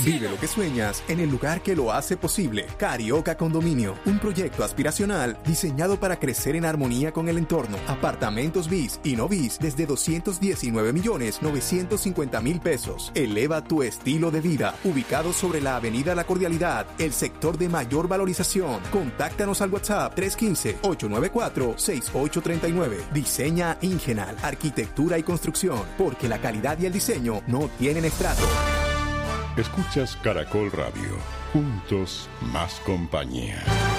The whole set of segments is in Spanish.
Vive lo que sueñas en el lugar que lo hace posible. Carioca Condominio, un proyecto aspiracional diseñado para crecer en armonía con el entorno. Apartamentos bis y no bis desde 219.950.000 pesos. Eleva tu estilo de vida. Ubicado sobre la Avenida La Cordialidad, el sector de mayor valorización. Contáctanos al WhatsApp 315-894-6839. Diseña Ingenal, arquitectura y construcción, porque la calidad y el diseño no tienen estrato. Escuchas Caracol Radio. Juntos más compañía.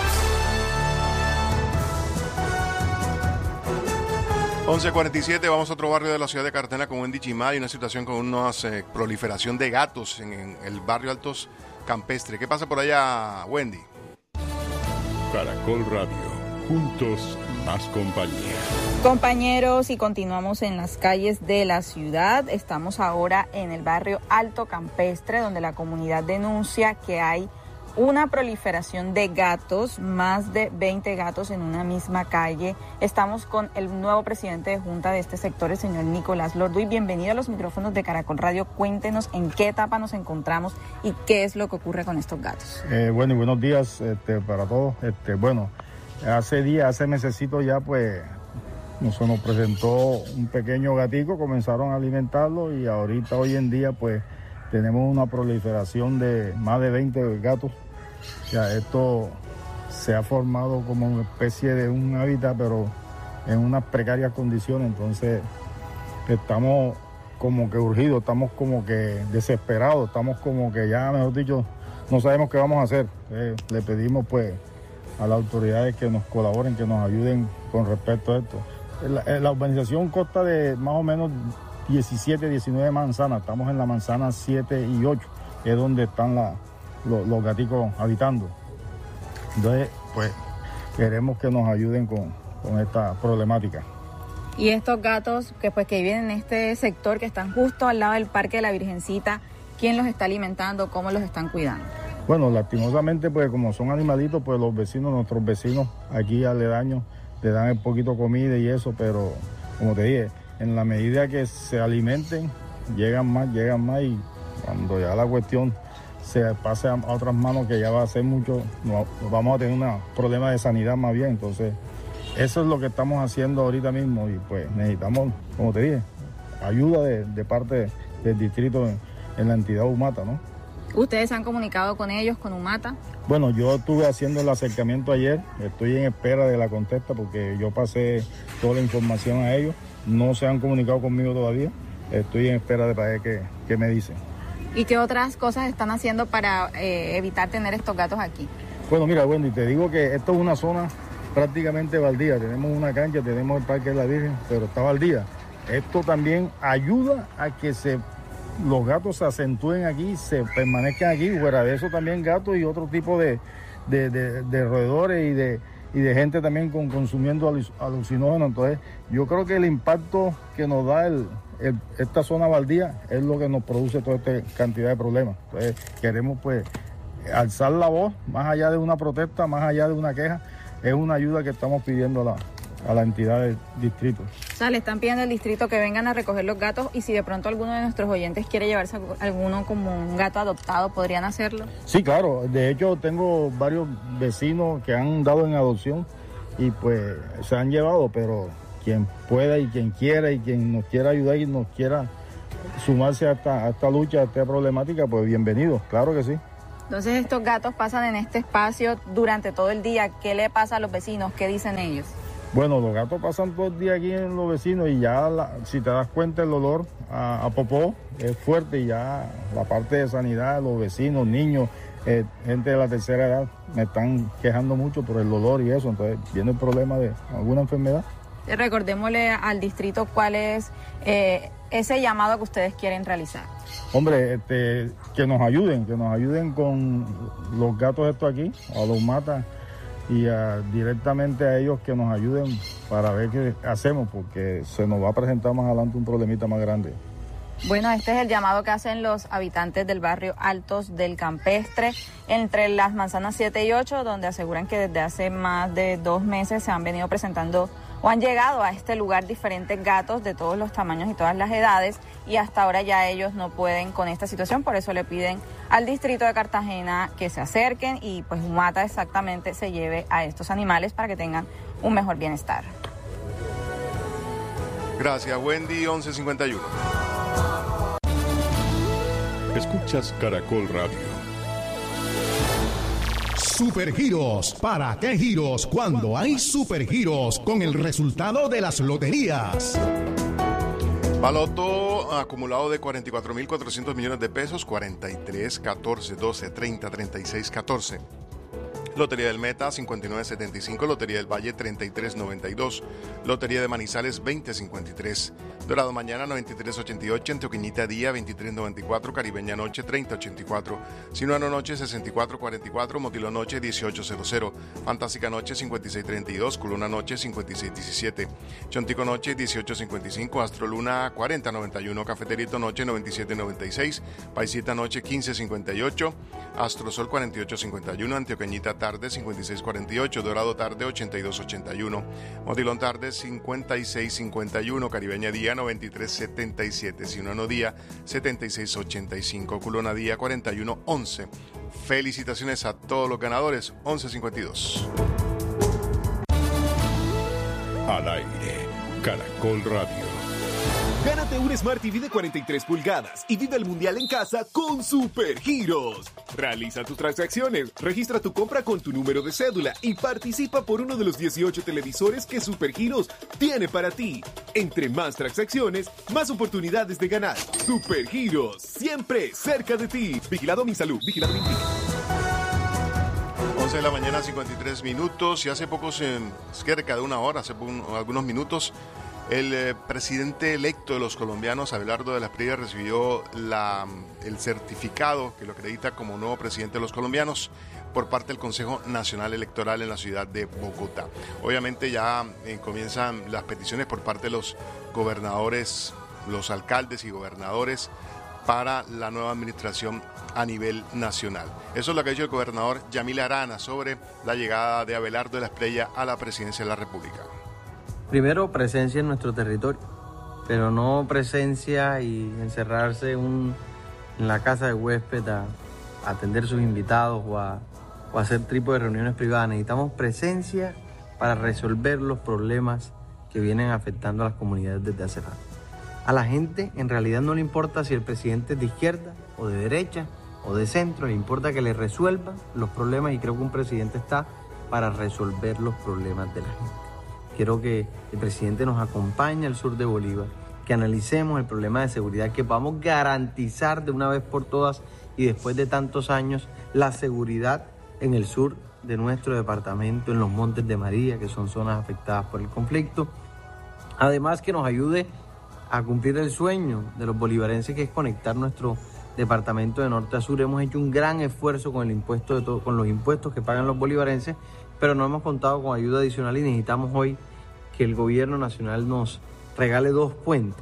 (11:47) Vamos a otro barrio de la ciudad de Cartagena con Wendy Chimá. Hay una situación con una proliferación de gatos en el barrio Altos Campestre. ¿Qué pasa por allá, Wendy? Caracol Radio. Juntos más compañía. Compañeros, y continuamos en las calles de la ciudad. Estamos ahora en el barrio Alto Campestre, donde la comunidad denuncia que hay una proliferación de gatos, más de 20 gatos en una misma calle. Estamos con el nuevo presidente de Junta de este sector, el señor Nicolás Lorduy. Bienvenido a los micrófonos de Caracol Radio. Cuéntenos en qué etapa nos encontramos y qué es lo que ocurre con estos gatos. Bueno, y buenos días para todos. Bueno, hace mesecito ya, pues, se nos presentó un pequeño gatico, comenzaron a alimentarlo y ahorita, hoy en día, pues, tenemos una proliferación de más de 20 gatos. O sea, esto se ha formado como una especie de un hábitat, pero en unas precarias condiciones. Entonces, estamos como que urgidos, estamos como que desesperados, estamos como que ya, mejor dicho, no sabemos qué vamos a hacer. Le pedimos, pues, a las autoridades que nos colaboren, que nos ayuden con respecto a esto. La urbanización consta de más o menos 17, 19 manzanas. Estamos en la manzana 7 y 8, que es donde están los gaticos habitando. Entonces, pues, queremos que nos ayuden con esta problemática. Y estos gatos que viven en este sector, que están justo al lado del Parque de la Virgencita, ¿quién los está alimentando? ¿Cómo los están cuidando? Bueno, lastimosamente, pues, como son animalitos, pues los vecinos, nuestros vecinos aquí aledaños, le dan un poquito de comida y eso, pero, como te dije, en la medida que se alimenten, llegan más y cuando ya la cuestión se pase a otras manos, que ya va a ser mucho, vamos a tener un problema de sanidad más bien. Entonces, eso es lo que estamos haciendo ahorita mismo y pues necesitamos, como te dije, ayuda de parte del distrito en la entidad Humata, ¿no? ¿Ustedes se han comunicado con ellos, con Humata? Bueno, yo estuve haciendo el acercamiento ayer, estoy en espera de la contesta porque yo pasé toda la información a ellos. No se han comunicado conmigo todavía. Estoy en espera de ver qué me dicen. ¿Y qué otras cosas están haciendo para evitar tener estos gatos aquí? Bueno, mira, Wendy, te digo que esto es una zona prácticamente baldía. Tenemos una cancha, tenemos el Parque de la Virgen, pero está baldía. Esto también ayuda a que los gatos se acentúen aquí, se permanezcan aquí. Fuera de eso también gatos y otro tipo de roedores y de gente también consumiendo alucinógenos. Entonces, yo creo que el impacto que nos da esta zona baldía es lo que nos produce toda esta cantidad de problemas. Entonces, queremos, pues, alzar la voz, más allá de una protesta, más allá de una queja, es una ayuda que estamos pidiendo a la entidad del distrito. O sea, le están pidiendo al distrito que vengan a recoger los gatos y si de pronto alguno de nuestros oyentes quiere llevarse alguno como un gato adoptado, ¿podrían hacerlo? Sí, claro. De hecho, tengo varios vecinos que han dado en adopción y pues se han llevado, pero quien pueda y quien quiera y quien nos quiera ayudar y nos quiera sumarse a esta lucha, a esta problemática, pues bienvenido, claro que sí. Entonces estos gatos pasan en este espacio durante todo el día. ¿Qué le pasa a los vecinos? ¿Qué dicen ellos? Bueno, los gatos pasan todo el día aquí en los vecinos y ya, si te das cuenta, el olor a popó es fuerte y ya la parte de sanidad, los vecinos, niños, gente de la tercera edad, me están quejando mucho por el olor y eso. Entonces viene el problema de alguna enfermedad. Recordémosle al distrito cuál es ese llamado que ustedes quieren realizar. Hombre, que nos ayuden con los gatos estos aquí, a los Humata, y directamente a ellos que nos ayuden para ver qué hacemos, porque se nos va a presentar más adelante un problemita más grande. Bueno, este es el llamado que hacen los habitantes del barrio Altos del Campestre, entre las manzanas 7 y 8, donde aseguran que desde hace más de 2 meses se han venido presentando o han llegado a este lugar diferentes gatos de todos los tamaños y todas las edades, y hasta ahora ya ellos no pueden con esta situación, por eso le piden al distrito de Cartagena que se acerquen y pues Humata exactamente se lleve a estos animales para que tengan un mejor bienestar. Gracias, Wendy. 11:51. Escuchas Caracol Radio. Supergiros. ¿Para qué giros cuando hay supergiros con el resultado de las loterías? Baloto acumulado de 44.400 millones de pesos, 43, 14, 12, 30, 36, 14. Lotería del Meta, 59.75. Lotería del Valle, 33.92. Lotería de Manizales, 20.53. Dorado Mañana, 93.88. Antioqueñita Día, 23.94. Caribeña Noche, 30.84. Sinuano Noche, 64.44. Motilo Noche, 18.00. Fantástica Noche, 56.32. Culona Noche, 56.17. Chontico Noche, 18.55. Astro Luna, 40.91. Cafeterito Noche, 97.96. Paisita Noche, 15.58. Astro Sol, 48.51. Antioqueñita Tarde, 56.48. Dorado Tarde, 82.81. Motilón Tarde, 56.51. Caribeña Día, 93.77. Sinuano Día, 76.85. Culona Día, 41.11. Felicitaciones a todos los ganadores. 11.52. Al aire, Caracol Radio. Gánate un Smart TV de 43 pulgadas y vive el mundial en casa con Supergiros. Realiza tus transacciones, registra tu compra con tu número de cédula y participa por uno de los 18 televisores que Supergiros tiene para ti. Entre más transacciones, más oportunidades de ganar. Supergiros, siempre cerca de ti. Vigilado Minsalud, vigilado Mintic. 11 de la mañana, 53 minutos, y hace pocos, cerca de una hora, hace algunos minutos, el presidente electo de los colombianos, Abelardo de la Espriella, recibió el certificado que lo acredita como nuevo presidente de los colombianos por parte del Consejo Nacional Electoral en la ciudad de Bogotá. Obviamente ya comienzan las peticiones por parte de los gobernadores, los alcaldes y gobernadores para la nueva administración a nivel nacional. Eso es lo que ha dicho el gobernador Yamil Arana sobre la llegada de Abelardo de la Espriella a la presidencia de la República. Primero, presencia en nuestro territorio, pero no presencia y encerrarse en la casa de huésped a atender sus invitados o a hacer tipo de reuniones privadas. Necesitamos presencia para resolver los problemas que vienen afectando a las comunidades desde hace rato. A la gente en realidad no le importa si el presidente es de izquierda o de derecha o de centro, le importa que le resuelva los problemas, y creo que un presidente está para resolver los problemas de la gente. Quiero que el presidente nos acompañe al sur de Bolívar, que analicemos el problema de seguridad, que podamos garantizar de una vez por todas y después de tantos años la seguridad en el sur de nuestro departamento, en los Montes de María, que son zonas afectadas por el conflicto. Además, que nos ayude a cumplir el sueño de los bolivarenses, que es conectar nuestro departamento de norte a sur. Hemos hecho un gran esfuerzo con con los impuestos que pagan los bolivarenses, pero no hemos contado con ayuda adicional y necesitamos hoy que el gobierno nacional nos regale dos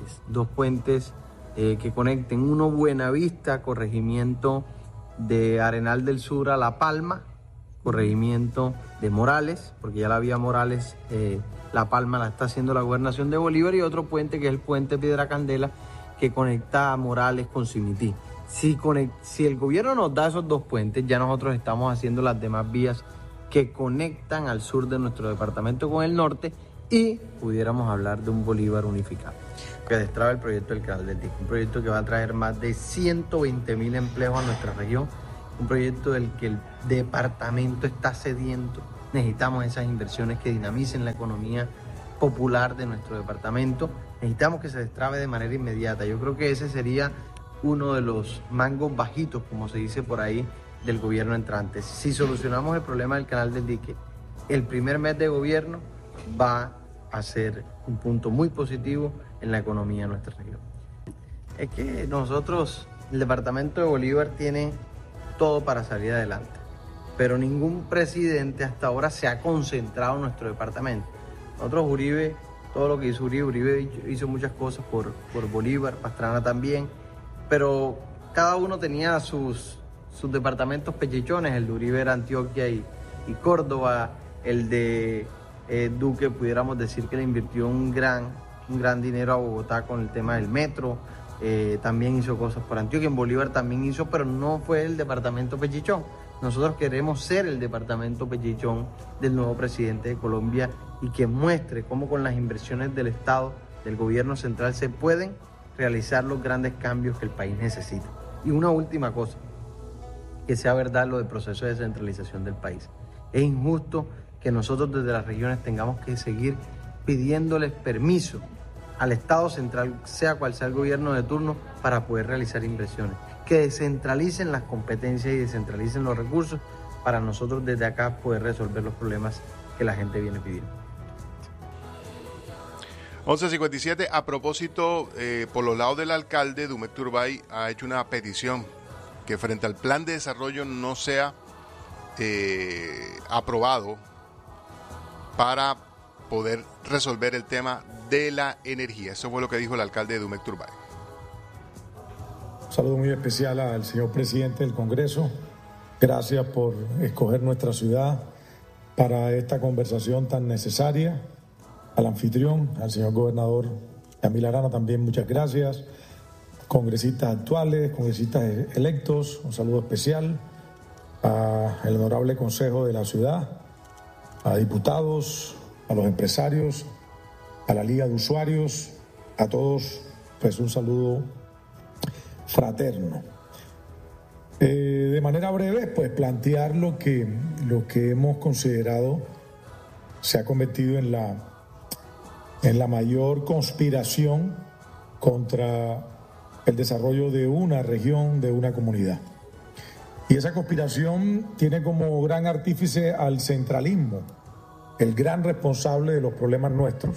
puentes que conecten. Uno, Buenavista, corregimiento de Arenal del Sur a La Palma, corregimiento de Morales, porque ya la vía Morales, La Palma la está haciendo la Gobernación de Bolívar, y otro puente que es el puente Piedra Candela, que conecta a Morales con Simití. Si el gobierno nos da esos dos puentes, ya nosotros estamos haciendo las demás vías que conectan al sur de nuestro departamento con el norte, y pudiéramos hablar de un Bolívar unificado, que destraba el proyecto del Canal del Dique, un proyecto que va a traer más de 120.000 empleos a nuestra región, un proyecto del que el departamento está sediento. Necesitamos esas inversiones que dinamicen la economía popular de nuestro departamento, necesitamos que se destrabe de manera inmediata. Yo creo que ese sería uno de los mangos bajitos, como se dice por ahí, del gobierno entrante. Si solucionamos el problema del Canal del Dique, el primer mes de gobierno va a ser un punto muy positivo en la economía de nuestra región. Es que nosotros, el departamento de Bolívar tiene todo para salir adelante, pero ningún presidente hasta ahora se ha concentrado en nuestro departamento. Nosotros, Uribe, todo lo que hizo Uribe hizo muchas cosas por Bolívar, Pastrana también, pero cada uno tenía sus departamentos pechichones. El de Uribe era Antioquia y Córdoba, el de Duque pudiéramos decir que le invirtió un gran dinero a Bogotá con el tema del metro, también hizo cosas por Antioquia, en Bolívar también hizo, pero no fue el departamento Pechichón. Nosotros queremos ser el departamento Pechichón del nuevo presidente de Colombia y que muestre cómo con las inversiones del Estado, del gobierno central, se pueden realizar los grandes cambios que el país necesita. Y una última cosa, que sea verdad lo del proceso de descentralización del país. Es injusto que nosotros desde las regiones tengamos que seguir pidiéndoles permiso al Estado central, sea cual sea el gobierno de turno, para poder realizar inversiones. Que descentralicen las competencias y descentralicen los recursos para nosotros desde acá poder resolver los problemas que la gente viene pidiendo. 11:57. A propósito, por los lados del alcalde, Dumek Turbay ha hecho una petición que frente al plan de desarrollo no sea aprobado para poder resolver el tema de la energía. Eso fue lo que dijo el alcalde de Dumek Turbay. Un saludo muy especial al señor presidente del Congreso. Gracias por escoger nuestra ciudad para esta conversación tan necesaria. Al anfitrión, al señor gobernador Yamil Arana, también muchas gracias. Congresistas actuales, congresistas electos, un saludo especial al honorable consejo de la ciudad, a diputados, a los empresarios, a la Liga de Usuarios, a todos, pues un saludo fraterno. De manera breve, pues plantear lo que hemos considerado se ha convertido en la mayor conspiración contra el desarrollo de una región, de una comunidad. Y esa conspiración tiene como gran artífice al centralismo, el gran responsable de los problemas nuestros.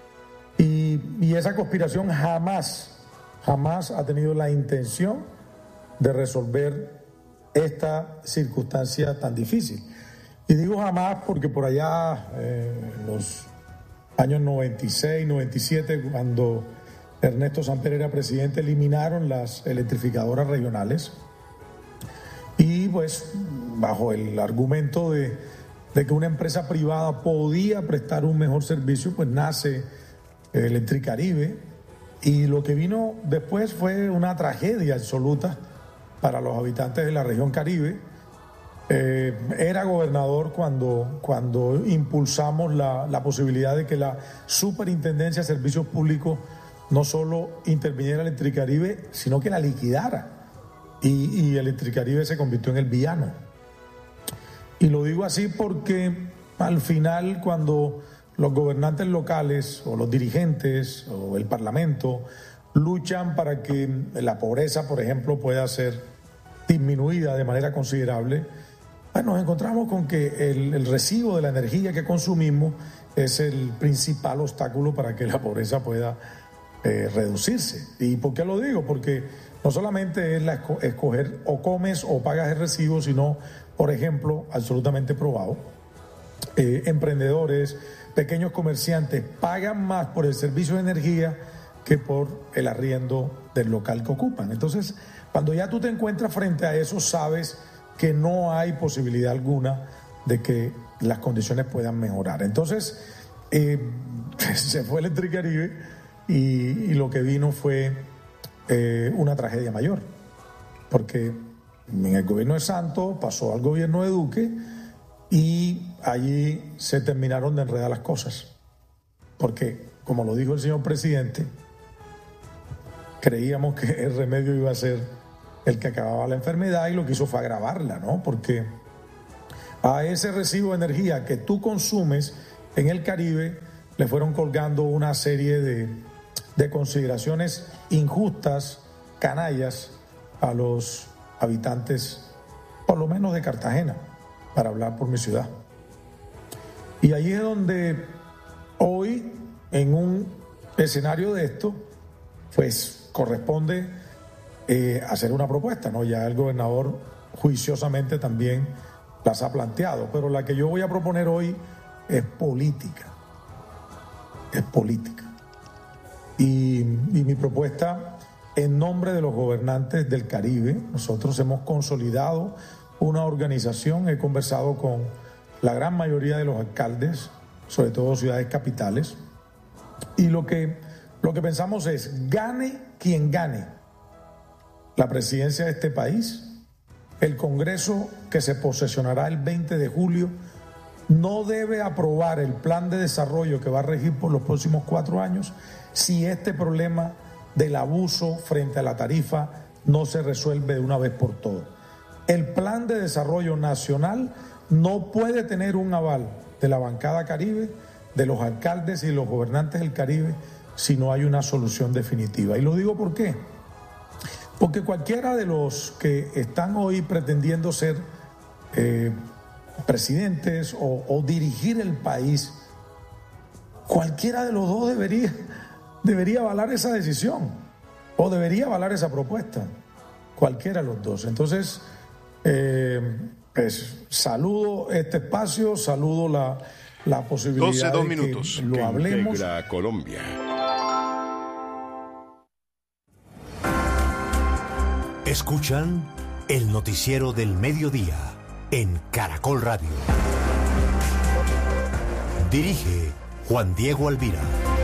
Y esa conspiración jamás ha tenido la intención de resolver esta circunstancia tan difícil. Y digo jamás porque por allá, en los años 96, 97, cuando Ernesto Samper era presidente, eliminaron las electrificadoras regionales y pues bajo el argumento de que una empresa privada podía prestar un mejor servicio, pues nace Electricaribe, y lo que vino después fue una tragedia absoluta para los habitantes de la región Caribe. Era gobernador cuando impulsamos la posibilidad de que la Superintendencia de Servicios Públicos no solo interviniera en Electricaribe, sino que la liquidara. Y Electricaribe se convirtió en el villano. Y lo digo así porque al final, cuando los gobernantes locales o los dirigentes o el Parlamento luchan para que la pobreza, por ejemplo, pueda ser disminuida de manera considerable, pues nos encontramos con que el recibo de la energía que consumimos es el principal obstáculo para que la pobreza pueda reducirse. ¿Y por qué lo digo? Porque no solamente es escoger o comes o pagas el recibo, sino, por ejemplo, absolutamente probado, emprendedores, pequeños comerciantes pagan más por el servicio de energía que por el arriendo del local que ocupan. Entonces, cuando ya tú te encuentras frente a eso, sabes que no hay posibilidad alguna de que las condiciones puedan mejorar. Entonces, se fue Electricaribe y lo que vino fue una tragedia mayor, porque en el gobierno de Santos pasó al gobierno de Duque y allí se terminaron de enredar las cosas, porque, como lo dijo el señor presidente, creíamos que el remedio iba a ser el que acababa la enfermedad, y lo que hizo fue agravarla, ¿no? Porque a ese recibo de energía que tú consumes en el Caribe le fueron colgando una serie de consideraciones injustas, canallas, a los habitantes, por lo menos de Cartagena, para hablar por mi ciudad. Y ahí es donde hoy, en un escenario de esto, pues corresponde hacer una propuesta, ¿no? Ya el gobernador juiciosamente también las ha planteado, pero la que yo voy a proponer hoy es política. Es política. Y mi propuesta, en nombre de los gobernantes del Caribe, nosotros hemos consolidado una organización, he conversado con la gran mayoría de los alcaldes sobre todo ciudades capitales. Y lo que pensamos es, gane quien gane la presidencia de este país, el Congreso que se posesionará el 20 de julio no debe aprobar el plan de desarrollo que va a regir por los próximos 4 años si este problema del abuso frente a la tarifa no se resuelve de una vez por todas. El plan de desarrollo nacional no puede tener un aval de la bancada Caribe, de los alcaldes y los gobernantes del Caribe, si no hay una solución definitiva. Y lo digo ¿por qué? Porque cualquiera de los que están hoy pretendiendo ser presidentes o dirigir el país, cualquiera de los dos debería avalar esa decisión o debería avalar esa propuesta, cualquiera de los dos. Entonces, pues, saludo este espacio, saludo la posibilidad 12 de minutos. que lo hablemos. Integra Colombia. Escuchan el noticiero del mediodía en Caracol Radio. Dirige Juan Diego Alvira.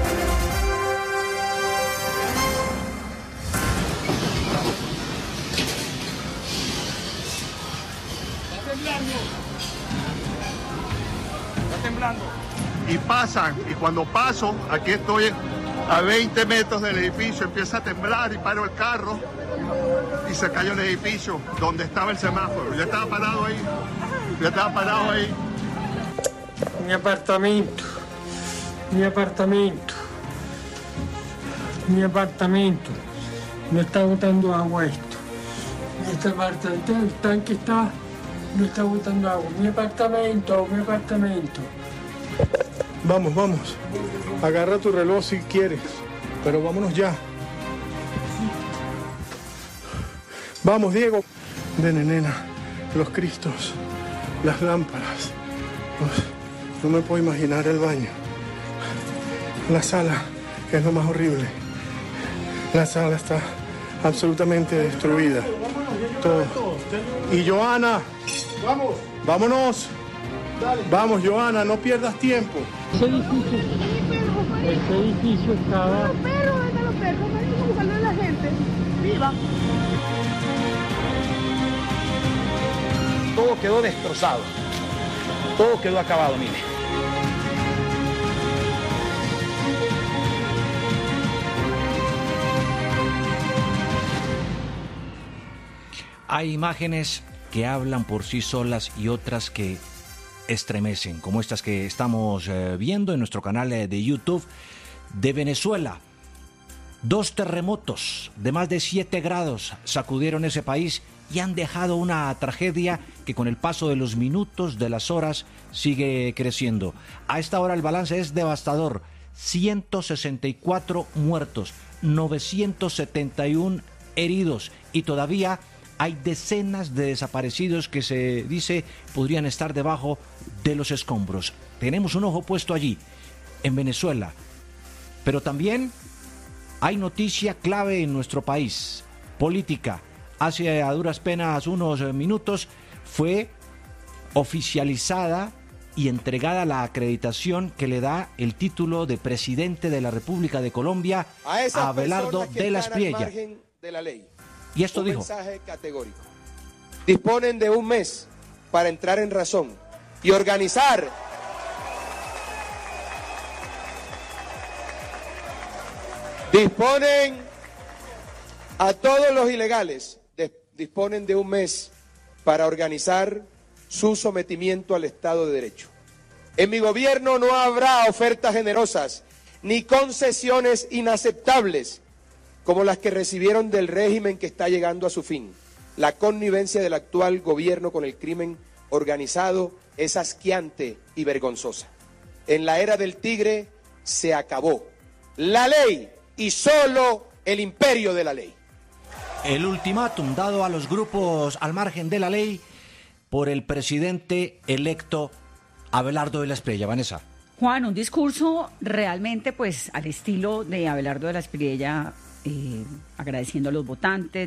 Está temblando. Y pasan, y cuando paso, aquí estoy a 20 metros del edificio, empieza a temblar y paro el carro y se cayó el edificio donde estaba el semáforo. Yo estaba parado ahí. Mi apartamento. No está botando agua esto. Este apartamento, el tanque no está botando agua. Mi apartamento. Vamos. Agarra tu reloj si quieres, pero vámonos ya. Vamos, Diego. Nena, los cristos, las lámparas. No me puedo imaginar el baño. La sala es lo más horrible. La sala está absolutamente destruida. Todo. Y Joana, vámonos. Vamos, Joana, no pierdas tiempo. Ese edificio estaba... Los perros, ¿cómo salió la gente? ¡Viva! Todo quedó destrozado. Todo quedó acabado, mire. Hay imágenes que hablan por sí solas y otras que estremecen, como estas que estamos viendo en nuestro canal de YouTube de Venezuela. 2 terremotos de más de 7 grados sacudieron ese país y han dejado una tragedia que con el paso de los minutos, de las horas, sigue creciendo. A esta hora el balance es devastador: 164 muertos, 971 heridos y todavía hay decenas de desaparecidos que se dice podrían estar debajo de los escombros. Tenemos un ojo puesto allí, en Venezuela, pero también hay noticia clave en nuestro país, política. Hace a duras penas unos minutos fue oficializada y entregada la acreditación que le da el título de presidente de la República de Colombia a Abelardo de la Espriella. Y esto dijo: mensaje categórico. Disponen de un mes para entrar en razón y organizar a todos los ilegales, disponen de un mes para organizar su sometimiento al Estado de Derecho. En mi gobierno no habrá ofertas generosas ni concesiones inaceptables como las que recibieron del régimen que está llegando a su fin. La connivencia del actual gobierno con el crimen organizado es asqueante y vergonzosa. En la era del tigre se acabó la ley y solo el imperio de la ley. El ultimátum dado a los grupos al margen de la ley por el presidente electo Abelardo de la Espriella. Vanessa. Juan, un discurso realmente pues al estilo de Abelardo de la Espriella, agradeciendo a los votantes,